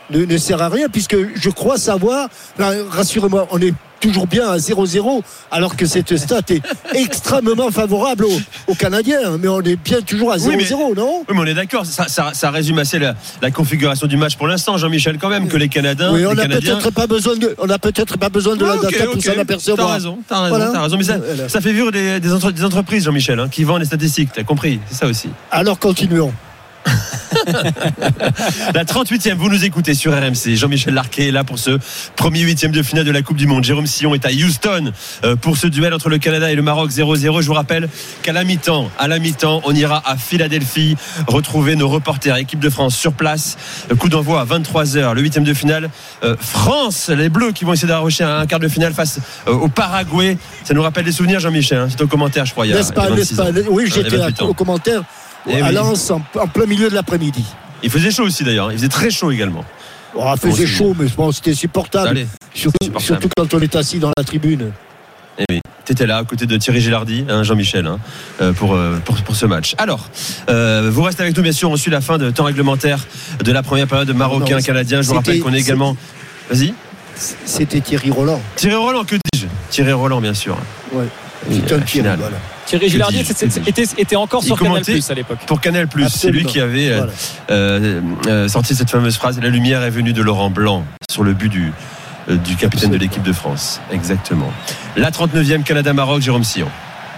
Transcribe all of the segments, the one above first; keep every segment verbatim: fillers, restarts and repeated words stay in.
ne, ne sert à rien, puisque je crois savoir, ben, rassurez-moi, on est toujours bien à zéro zéro, alors que cette stat est extrêmement favorable aux, aux Canadiens, mais on est bien toujours à zéro zéro, oui, non ? Oui, mais on est d'accord, ça, ça, ça résume assez la, la configuration du match pour l'instant, Jean-Michel, quand même, que les Canadiens. Oui, on n'a peut-être pas besoin de, on a peut-être pas besoin de ah, la data okay, pour okay. s'en apercevoir. T'as raison, t'as raison, voilà. t'as raison, mais ça, voilà. ça fait vivre des, des, entre, des entreprises, Jean-Michel, hein, qui vendent les statistiques, t'as compris, c'est ça aussi. Alors continuons. La trente-huitième, vous nous écoutez sur R M C. Jean-Michel Larquet est là pour ce premier huitième de finale de la Coupe du Monde. Jérôme Sillon est à Houston pour ce duel entre le Canada et le Maroc zéro zéro. Je vous rappelle qu'à la mi-temps, à la mi-temps, on ira à Philadelphie retrouver nos reporters équipe de France sur place. Coup d'envoi à vingt-trois heures. Le huitième de finale, euh, France, les Bleus qui vont essayer d'arracher un quart de finale face euh, au Paraguay. Ça nous rappelle des souvenirs, Jean-Michel, hein. C'est au commentaire, je crois. N'est-ce pas, n'est-ce pas ? Oui, j'étais à, au commentaire. Et à oui. Lens en, en plein milieu de l'après-midi. Il faisait chaud aussi d'ailleurs, il faisait très chaud également. Oh, il faisait bon, chaud, mais bon, c'était supportable. Allez, surtout, supportable. Surtout quand on est assis dans la tribune. Et oui, tu étais là à côté de Thierry Gilardi, hein, Jean-Michel, hein, pour, pour, pour ce match. Alors, euh, vous restez avec nous, bien sûr, on suit la fin de temps réglementaire de la première période marocain-canadien. Je vous rappelle qu'on est également. Vas-y. C'était Thierry Roland. Thierry Roland, que dis-je ? Thierry Roland, bien sûr. Ouais. C'est un Thierry, voilà. Thierry Gilardi était, était encore sur Canal Plus à l'époque. Pour Canal Plus, c'est lui qui avait voilà. euh, euh, sorti cette fameuse phrase. La lumière est venue de Laurent Blanc sur le but du, euh, du capitaine de l'équipe de France. Exactement. La trente-neuvième, Canada-Maroc, Jérôme Sillon.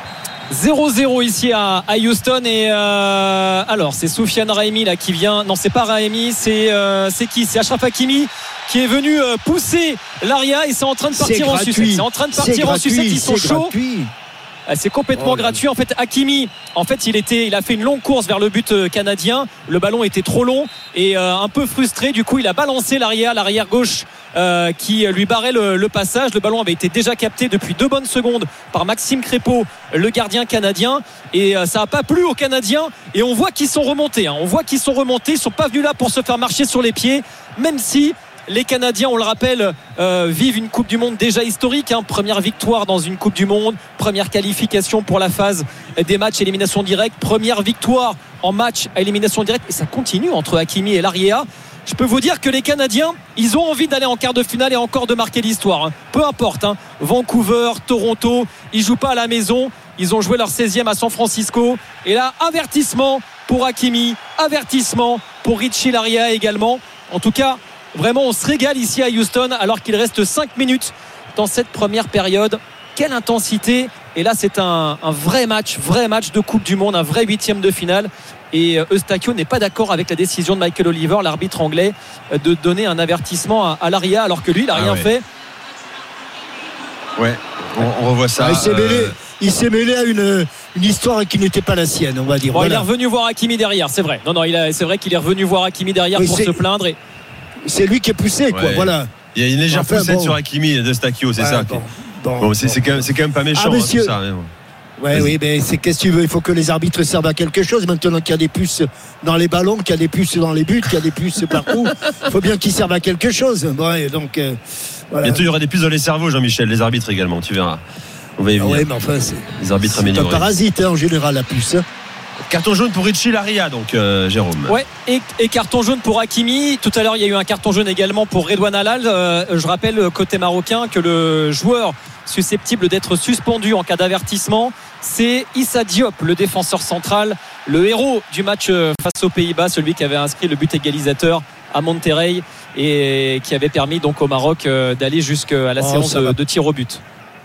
zéro zéro ici à, à Houston et euh, alors c'est Soufiane Raimi là qui vient. Non, c'est pas Raimi, c'est euh, c'est qui ? C'est Achraf Hakimi qui est venu euh, pousser Laria et c'est en train de partir en sucette. C'est en train de partir en sucette. Ils sont chauds. C'est complètement oh, gratuit. En fait, Hakimi, en fait, il était, il a fait une longue course vers le but canadien. Le ballon était trop long et euh, un peu frustré. Du coup, il a balancé l'arrière, l'arrière gauche euh, qui lui barrait le, le passage. Le ballon avait été déjà capté depuis deux bonnes secondes par Maxime Crépeau, le gardien canadien. Et euh, ça n'a pas plu aux Canadiens. Et on voit qu'ils sont remontés. Hein. On voit qu'ils sont remontés. Ils sont pas venus là pour se faire marcher sur les pieds, même si. Les Canadiens, on le rappelle, euh, vivent une Coupe du Monde déjà historique. Hein. Première victoire dans une Coupe du Monde. Première qualification pour la phase des matchs élimination directe. Première victoire en match à élimination directe. Et ça continue entre Hakimi et Larriea. Je peux vous dire que les Canadiens, ils ont envie d'aller en quart de finale et encore de marquer l'histoire. Hein. Peu importe. Hein. Vancouver, Toronto, ils ne jouent pas à la maison. Ils ont joué leur seizième à San Francisco. Et là, avertissement pour Hakimi. Avertissement pour Richie Larriea également. En tout cas... Vraiment, on se régale ici à Houston alors qu'il reste cinq minutes dans cette première période. Quelle intensité! Et là, c'est un, un vrai match, vrai match de Coupe du Monde, un vrai huitième de finale. Et Eustachio n'est pas d'accord avec la décision de Michael Oliver, l'arbitre anglais, de donner un avertissement à, à Larriea alors que lui, il n'a ah rien ouais. fait. Ouais, on, on revoit ça. Ah, il s'est mêlé. Euh... Il s'est mêlé à une, une histoire qui n'était pas la sienne, on va dire. Bon, voilà. Il est revenu voir Hakimi derrière, c'est vrai. Non, non, il a, c'est vrai qu'il est revenu voir Hakimi derrière oui, pour se plaindre. Et... C'est lui qui est poussé, quoi. Ouais. Voilà. Il y a une légère enfin, poussette bon. sur Hakimi de Eustachio, c'est ouais, ça. Bon, bon, bon, c'est, bon. C'est, quand même, c'est quand même pas méchant, ah, monsieur... hein, tout ça. Mais bon. Ouais, oui, mais c'est qu'est-ce que tu veux. Il faut que les arbitres servent à quelque chose. Maintenant qu'il y a des puces dans les ballons, qu'il y a des puces dans les buts, qu'il y a des puces partout, il faut bien qu'ils servent à quelque chose. Ouais, donc, euh, voilà. Bientôt, il y aura des puces dans les cerveaux, Jean-Michel, les arbitres également, tu verras. On va y venir. Ah ouais, mais enfin, c'est, les arbitres c'est améliorés. un parasite, hein, en général, la puce. Hein. Carton jaune pour Richie Larriea, donc euh, Jérôme. Ouais, et, et carton jaune pour Hakimi. Tout à l'heure, il y a eu un carton jaune également pour Redouane Halal. Euh, je rappelle, côté marocain, que le joueur susceptible d'être suspendu en cas d'avertissement, c'est Issa Diop, le défenseur central, le héros du match face aux Pays-Bas, celui qui avait inscrit le but égalisateur à Monterrey et qui avait permis donc au Maroc d'aller jusqu'à la oh, séance de, de tir au but.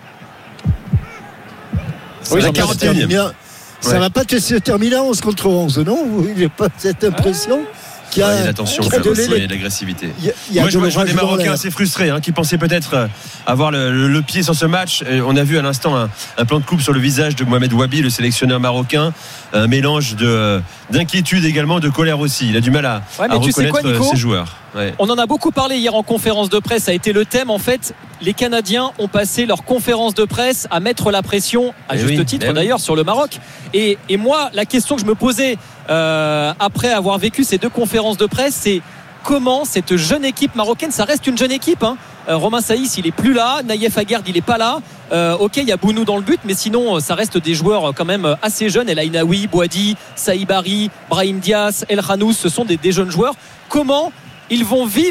Oui, la quarante et unième. Ça ne ouais. va pas se terminer à onze contre onze, non ? J'ai pas cette impression qu'il y a, ouais, il y a l'attention, qu'il y a de les... l'agressivité. Il y a, il y a Moi, je vois des Marocains assez frustrés, hein, qui pensaient peut-être avoir le, le, le pied sur ce match. Et on a vu à l'instant un, un plan de coupe sur le visage de Mohamed Wabi, le sélectionneur marocain. Un mélange de, d'inquiétude également, de colère aussi. Il a du mal à, ouais, à reconnaître quoi, Nico, ses joueurs. Ouais. On en a beaucoup parlé hier en conférence de presse. Ça a été le thème. En fait, les Canadiens ont passé leur conférence de presse à mettre la pression, à et juste oui, titre d'ailleurs, oui. sur le Maroc. Et, et moi, la question que je me posais euh, après avoir vécu ces deux conférences de presse, c'est comment cette jeune équipe marocaine, ça reste une jeune équipe, hein. euh, Romain Saïs, il est plus là, Naïef Aguerd, il est pas là. Euh, ok, il y a Bounou dans le but, mais sinon, ça reste des joueurs quand même assez jeunes. El Ainaoui, Boadi, Saïbari, Brahim Diaz, El Khannous, ce sont des, des jeunes joueurs. Comment ils vont vivre